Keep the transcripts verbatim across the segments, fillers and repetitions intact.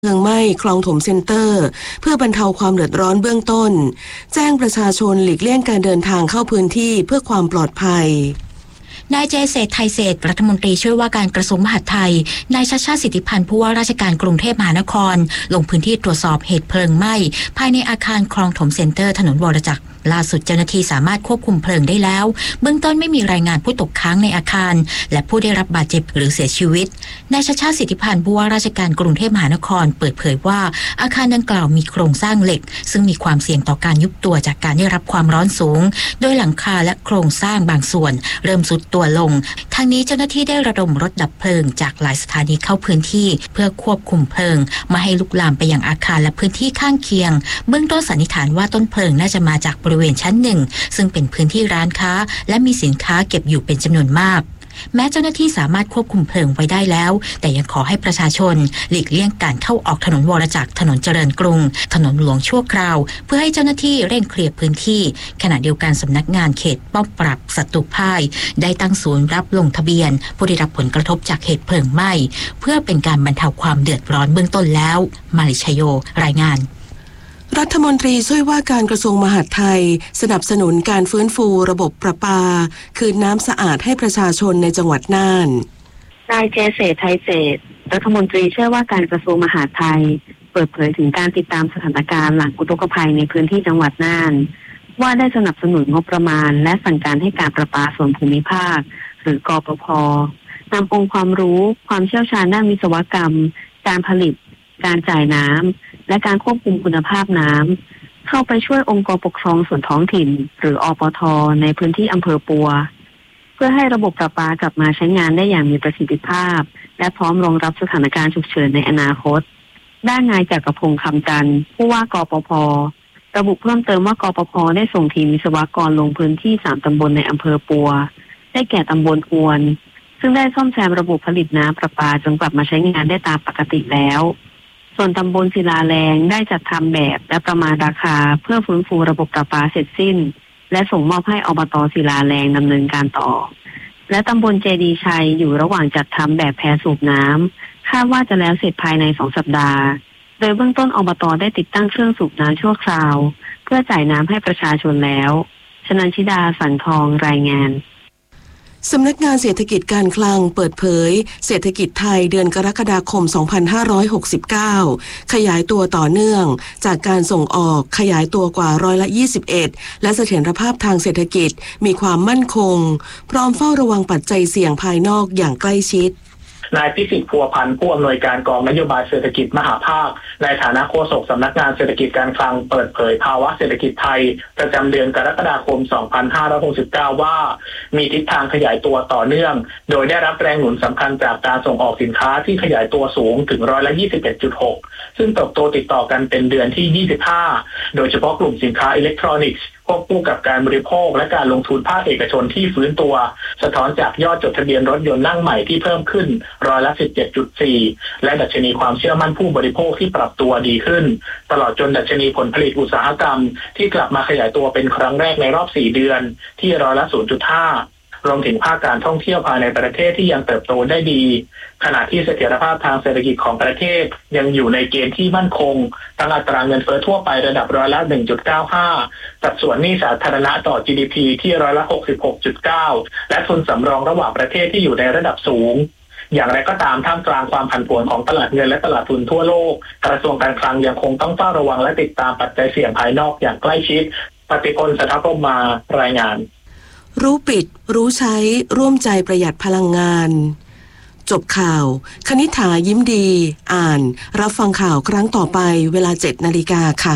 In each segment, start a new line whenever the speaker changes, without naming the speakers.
เพลิงไหม้คลองถมเซ็นเตอร์เพื่อบรรเทาความเดือดร้อนเบื้องต้นแจ้งประชาชนหลีกเลี่ยงการเดินทางเข้าพื้นที่เพื่อความปลอดภัย
นายเจเศรษฐ์ไทยเศรษฐ์รัฐมนตรีช่วยว่าการกระทรวงมหาดไทยนายชัชชาติสิทธิพันธ์ผู้ว่าราชการกรุงเทพมหานครลงพื้นที่ตรวจสอบเหตุเพลิงไหม้ภายในอาคารคลองถมเซ็นเตอร์ถนนวรจักรล่าสุดเจ้าหน้าที่สามารถควบคุมเพลิงได้แล้วเบื้องต้นไม่มีรายงานผู้ตกค้างในอาคารและผู้ได้รับบาดเจ็บหรือเสียชีวิตนายชัชชาติสิทธิพันธ์ผู้ว่าราชการกรุงเทพมหานครเปิดเผยว่าอาคารดังกล่าวมีโครงสร้างเหล็กซึ่งมีความเสี่ยงต่อการยุบตัวจากการได้รับความร้อนสูงโดยหลังคาและโครงสร้างบางส่วนเริ่มทรุดตัวลงทางนี้เจ้าหน้าที่ได้ระดมรถดับเพลิงจากหลายสถานีเข้าพื้นที่เพื่อควบคุมเพลิงไม่ให้ลุกลามไปยังอาคารและพื้นที่ข้างเคียงเบื้องต้นสันนิษฐานว่าต้นเพลิงน่าจะมาจากบริเวณชั้นหนึ่งซึ่งเป็นพื้นที่ร้านค้าและมีสินค้าเก็บอยู่เป็นจำนวนมากแม้เจ้าหน้าที่สามารถควบคุมเพลิงไว้ได้แล้วแต่ยังขอให้ประชาชนหลีกเลี่ยงการเข้าออกถนนวรจักรถนนเจริญกรุงถนนหลวงชั่วคราวเพื่อให้เจ้าหน้าที่เร่งเคลียร์พื้นที่ขณะเดียวกันสำนักงานเขตป้องปราบศัตรูพ่ายได้ตั้งศูนย์รับลงทะเบียนผู้ได้รับผลกระทบจากเหตุเพลิงไหม้เพื่อเป็นการบรรเทาความเดือดร้อนเบื้องต้นแล้วมาริชโยรายงาน
รัฐมนตรีช่วยว่าการกระทรวงมหาดไทยสนับสนุนการฟื้นฟูระบบประปาคืนน้ำสะอาดให้ประชาชนในจังหวัดน่าน
นายเจเศรษฐ์ไทยเศรษฐ์รัฐมนตรีช่วยว่าการกระทรวงมหาดไทยเปิดเผยถึงการติดตามสถานการณ์หลังอุทกภัยในพื้นที่จังหวัดน่านว่าได้สนับสนุนงบประมาณและสั่งการให้การประปาส่วนภูมิภาคหรือกปภ.นำองค์ความรู้ความเชี่ยวชาญด้านวิศวกรรมการผลิตการจ่ายน้ำและการควบคุมคุณภาพน้ำเข้าไปช่วยองค์กรปกครองส่วนท้องถิ่นหรืออปท.ในพื้นที่อำเภอปัวเพื่อให้ระบบประปากลับมาใช้งานได้อย่างมีประสิทธิภาพและพร้อมรองรับสถานการณ์ฉุกเฉินในอนาคตด้านนายจักรพงษ์คำจันทร์ผู้ว่ากปภ.ระบุเพิ่มเติมว่ากปภ.ได้ส่งทีมวิศวกรลงพื้นที่สามตำบลในอำเภอปัวได้แก่ตำบลอวนซึ่งได้ซ่อมแซมระบบผลิตน้ำประปาจนกลับมาใช้งานได้ตามปกติแล้วส่วนตำบลศิลาแรงได้จัดทำแบบและประมาณราคาเพื่อฟื้นฟูระบบประปาเสร็จสิ้นและส่งมอบให้อบต.ศิลาแรงดำเนินการต่อและตำบลเจดีชัยอยู่ระหว่างจัดทำแบบแพสูบน้ำคาดว่าจะแล้วเสร็จภายในสองสัปดาห์โดยเบื้องต้นอบต.ได้ติดตั้งเครื่องสูบน้ำชั่วคราวเพื่อจ่ายน้ำให้ประชาชนแล้วชนันชิดาสันทองรายงาน
สำนักงานเศรษฐกิจการคลังเปิดเผยเศรษฐกิจไทยเดือนกรกฎาคมสองพันห้าร้อยหกสิบเก้าขยายตัวต่อเนื่องจากการส่งออกขยายตัวกว่าร้อยละยี่สิบเอ็ดและเสถียรภาพทางเศรษฐกิจมีความมั่นคงพร้อมเฝ้าระวังปัจจัยเสี่ยงภายนอกอย่างใกล้ชิด
นายพิสิทธิ์พัวพันธ์ผู้อำนวยการกองนโยบายเศรษฐกิจมหาภาคในฐานะโฆษกสำนักงานเศรษฐกิจการคลังเปิดเผยภาวะเศรษฐกิจไทยประจำเดือนกรกฎาคมสองพันห้าร้อยหกสิบเก้าว่ามีทิศทางขยายตัวต่อเนื่องโดยได้รับแรงหนุนสำคัญจากการส่งออกสินค้าที่ขยายตัวสูงถึงร้อยละ ยี่สิบเอ็ดจุดหก ซึ่งเติบโตติดต่อกันเป็นเดือนที่ยี่สิบห้าโดยเฉพาะกลุ่มสินค้าอิเล็กทรอนิกส์ควบคู่กับการบริโภคและการลงทุนภาคเอกชนที่ฟื้นตัวสะท้อนจากยอดจดทะเบียนรถยนต์นั่งใหม่ที่เพิ่มขึ้นร้อยละ สิบเจ็ดจุดสี่ และดัชนีความเชื่อมั่นผู้บริโภคที่ปรับตัวดีขึ้นตลอดจนดัชนีผลผลิตอุตสาหกรรมที่กลับมาขยายตัวเป็นครั้งแรกในรอบสี่เดือนที่ร้อยละ ศูนย์จุดห้ารวมถึงภาคการท่องเที่ยวภายในประเทศที่ยังเติบโตได้ดีขณะที่เสถียรภาพทางเศรษฐกิจของประเทศยังอยู่ในเกณฑ์ที่มั่นคงตั้งอัตราเงินเฟ้อทั่วไประดับร้อยละ หนึ่งจุดเก้าห้า สัดส่วนหนี้สาธารณะต่อ จี ดี พี ที่ร้อยละ หกสิบหกจุดเก้า และทุนสำรองระหว่างประเทศที่อยู่ในระดับสูงอย่างไรก็ตามท่ามกลางความผันผวนของตลาดเงินและตลาดทุนทั่วโลกกระทรวงการคลังยังคงต้องเฝ้าระวังและติดตามปัจจัยเสี่ยงภายนอกอย่างใกล้ชิดปฏิพล สัทธพรหมมารายงาน
รู้ปิดรู้ใช้ร่วมใจประหยัดพลังงานจบข่าวคณิษฐายิ้มดีอ่านรับฟังข่าวครั้งต่อไปเวลา เจ็ดนาฬิกาค่ะ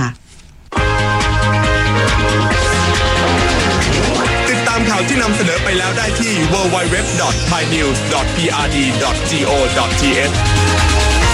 ติดตามข่าวที่นำเสนอไปแล้วได้ที่ ดับเบิลยู ดับเบิลยู ดับเบิลยู ดอท ไทยนิวส์ ดอท พี อาร์ ดี ดอท โก ดอท ที เอช